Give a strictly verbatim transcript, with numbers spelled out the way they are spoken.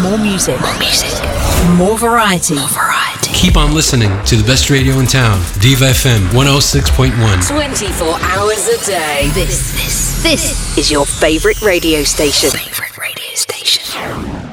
More music. More music. More variety. More variety. Keep on listening to the best radio in town. Diva F M one oh six point one. twenty-four hours a day. This, this, this is your favorite radio station. Favorite.